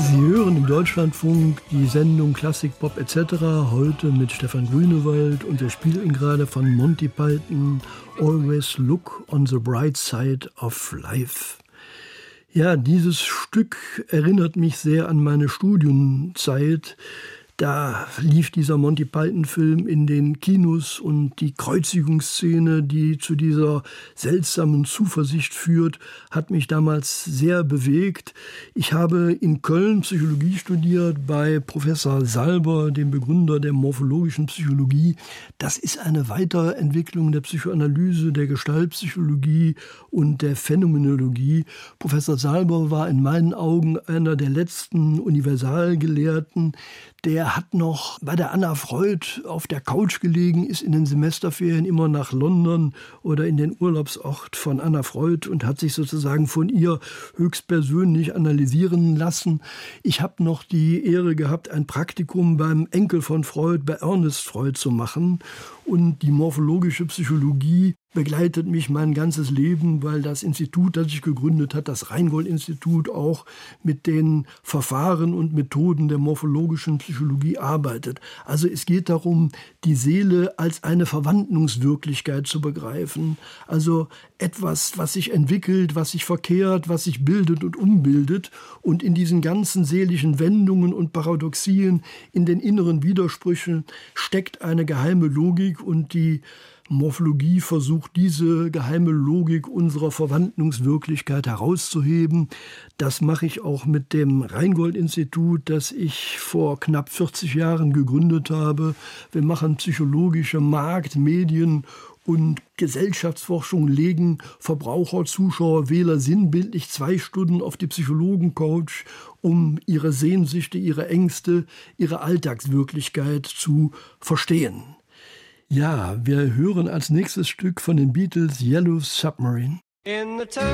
Sie hören im Deutschlandfunk die Sendung Klassik, Pop etc. heute mit Stefan Grünewald und wir spielen gerade von Monty Python Always Look on the Bright Side of Life. Ja, dieses Stück erinnert mich sehr an meine Studienzeit. Da lief dieser Monty Python-Film in den Kinos und die Kreuzigungsszene, die zu dieser seltsamen Zuversicht führt, hat mich damals sehr bewegt. Ich habe in Köln Psychologie studiert bei Professor Salber, dem Begründer der morphologischen Psychologie. Das ist eine Weiterentwicklung der Psychoanalyse, der Gestaltpsychologie und der Phänomenologie. Professor Salber war in meinen Augen einer der letzten Universalgelehrten. Der hat noch bei der Anna Freud auf der Couch gelegen, ist in den Semesterferien immer nach London oder in den Urlaubsort von Anna Freud und hat sich sozusagen von ihr höchstpersönlich analysieren lassen. Ich habe noch die Ehre gehabt, ein Praktikum beim Enkel von Freud, bei Ernest Freud zu machen. Und die morphologische Psychologie begleitet mich mein ganzes Leben, weil das Institut, das ich gegründet habe, das Rheingold-Institut, auch mit den Verfahren und Methoden der morphologischen Psychologie arbeitet. Also es geht darum, die Seele als eine Verwandlungswirklichkeit zu begreifen. Also etwas, was sich entwickelt, was sich verkehrt, was sich bildet und umbildet. Und in diesen ganzen seelischen Wendungen und Paradoxien, in den inneren Widersprüchen steckt eine geheime Logik und die Morphologie versucht, diese geheime Logik unserer Verwandlungswirklichkeit herauszuheben. Das mache ich auch mit dem Rheingold-Institut, das ich vor knapp 40 Jahren gegründet habe. Wir machen psychologische Markt-, Medien- und Gesellschaftsforschung, legen Verbraucher, Zuschauer, Wähler sinnbildlich 2 Stunden auf die Psychologen-Couch, um ihre Sehnsüchte, ihre Ängste, ihre Alltagswirklichkeit zu verstehen. Ja, wir hören als nächstes Stück von den Beatles Yellow Submarine.